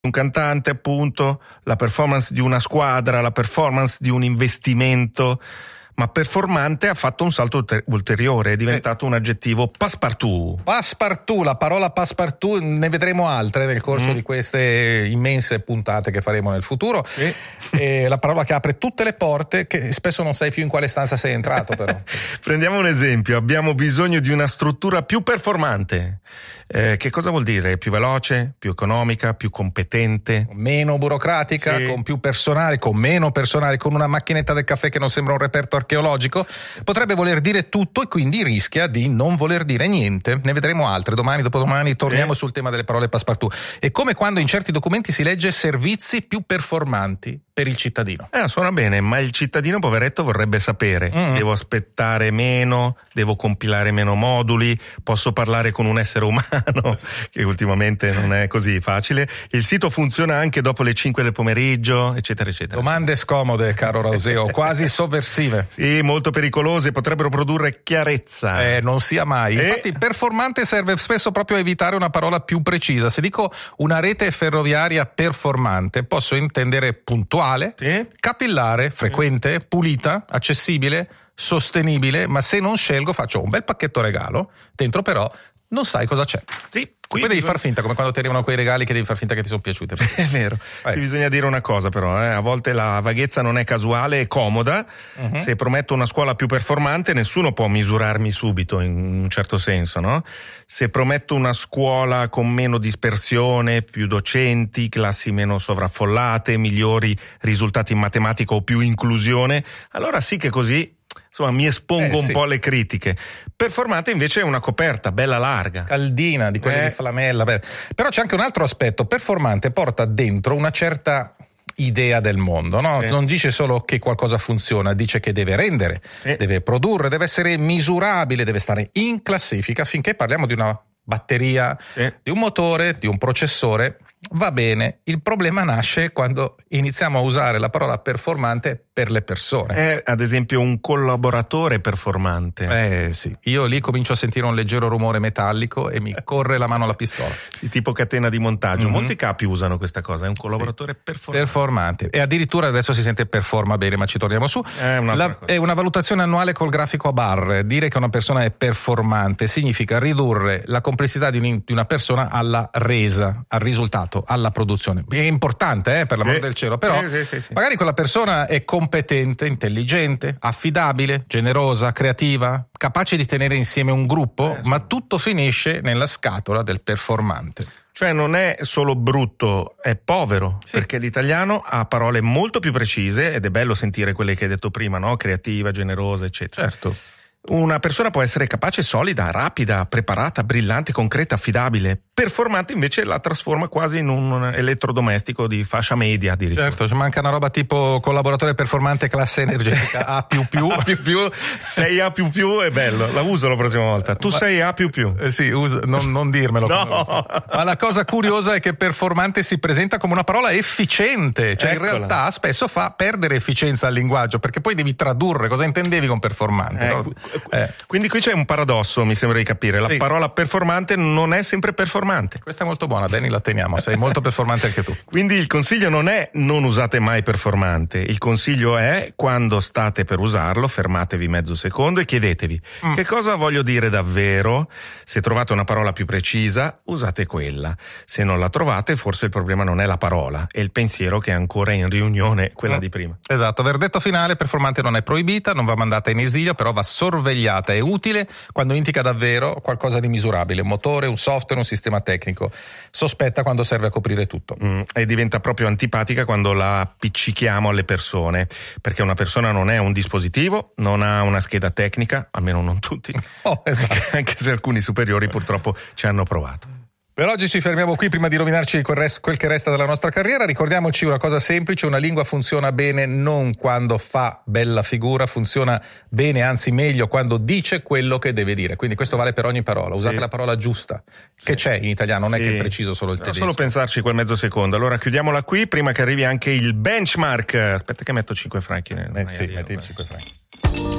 un cantante, appunto, la performance di una squadra, la performance di un investimento, ma performante ha fatto un salto ulteriore, è diventato un aggettivo passepartout. Passepartout, la parola passepartout, ne vedremo altre nel corso di queste immense puntate che faremo nel futuro. È la parola che apre tutte le porte, che spesso non sai più in quale stanza sei entrato, però. Prendiamo un esempio, abbiamo bisogno di una struttura più performante. Che cosa vuol dire? Più veloce, più economica, più competente? Meno burocratica, con più personale, con meno personale, con una macchinetta del caffè che non sembra un reperto archeologico. Potrebbe voler dire tutto e quindi rischia di non voler dire niente. Ne vedremo altre. Domani, dopodomani torniamo sul tema delle parole passepartout. È come quando in certi documenti si legge servizi più performanti per il cittadino. Suona bene, ma il cittadino poveretto vorrebbe sapere: devo aspettare meno, devo compilare meno moduli, posso parlare con un essere umano, che ultimamente non è così facile, il sito funziona anche dopo le 5 del pomeriggio, eccetera eccetera. Domande scomode, caro Roseo, quasi sovversive. Sì, molto pericolose, potrebbero produrre chiarezza. Non sia mai. Infatti performante serve spesso proprio a evitare una parola più precisa. Se dico una rete ferroviaria performante, posso intendere puntuale, capillare, frequente, pulita, accessibile, sostenibile, ma se non scelgo faccio un bel pacchetto regalo, dentro però non sai cosa c'è. Sì. Poi devi far finta, come quando ti arrivano quei regali che devi far finta che ti sono piaciute. È vero. Bisogna dire una cosa però, a volte la vaghezza non è casuale, è comoda. Se prometto una scuola più performante, nessuno può misurarmi subito, in un certo senso, no? Se prometto una scuola con meno dispersione, più docenti, classi meno sovraffollate, migliori risultati in matematica o più inclusione, allora sì che così, insomma, mi espongo un po' alle critiche. Performante invece è una coperta bella larga, caldina, di quelle di flamella. Però c'è anche un altro aspetto. Performante porta dentro una certa idea del mondo, no? Non dice solo che qualcosa funziona, dice che deve rendere, deve produrre, deve essere misurabile, deve stare in classifica. Finché parliamo di una batteria, di un motore, di un processore, va bene. Il problema nasce quando iniziamo a usare la parola performante per le persone. Ad esempio un collaboratore performante. Sì, io lì comincio a sentire un leggero rumore metallico e mi corre la mano alla pistola. Sì, tipo catena di montaggio. Molti capi usano questa cosa, è un collaboratore performante. E addirittura adesso si sente performa bene, ma ci torniamo su. È una valutazione annuale col grafico a barre. Dire che una persona è performante significa ridurre la complessità di una persona alla resa, al risultato, alla produzione. È importante, per l'amor del cielo, però magari quella persona è competente, intelligente, affidabile, generosa, creativa, capace di tenere insieme un gruppo, ma tutto finisce nella scatola del performante. Cioè non è solo brutto, è povero, perché l'italiano ha parole molto più precise, ed è bello sentire quelle che hai detto prima, no? Creativa, generosa, eccetera. Certo. Una persona può essere capace, solida, rapida, preparata, brillante, concreta, affidabile. Performante invece la trasforma quasi in un elettrodomestico di fascia media, addirittura. Certo, ci manca una roba tipo collaboratore performante classe energetica A++. A++, 6A++ è bello, la uso la prossima volta. Tu sei A++. Sì, non dirmelo. No. Ma la cosa curiosa è che performante si presenta come una parola efficiente, cioè Eccola. in realtà spesso fa perdere efficienza al linguaggio, perché poi devi tradurre cosa intendevi con performante. No? Quindi qui c'è un paradosso, mi sembra di capire. La parola performante non è sempre performante. Questa è molto buona, Danny, la teniamo, sei molto performante anche tu. Quindi il consiglio non è non usate mai performante, il consiglio è quando state per usarlo fermatevi mezzo secondo e chiedetevi che cosa voglio dire davvero. Se trovate una parola più precisa usate quella, se non la trovate forse il problema non è la parola, è il pensiero che è ancora in riunione, quella di prima. Esatto, verdetto finale: performante non è proibita, non va mandata in esilio, però va sorvegliata, è utile quando indica davvero qualcosa di misurabile, un motore, un software, un sistema tecnico. Sospetta quando serve a coprire tutto. E diventa proprio antipatica quando la appiccichiamo alle persone, perché una persona non è un dispositivo, non ha una scheda tecnica, almeno non tutti. Esatto. Anche se alcuni superiori purtroppo ci hanno provato. Per oggi ci fermiamo qui prima di rovinarci quel che resta della nostra carriera. Ricordiamoci una cosa semplice: una lingua funziona bene non quando fa bella figura, funziona bene, anzi meglio, quando dice quello che deve dire. Quindi questo vale per ogni parola, usate la parola giusta, che c'è in italiano, non è che è preciso solo il tedesco. Solo pensarci quel mezzo secondo. Allora chiudiamola qui prima che arrivi anche il benchmark. Aspetta che metto 5 franchi. Metti 5 franchi.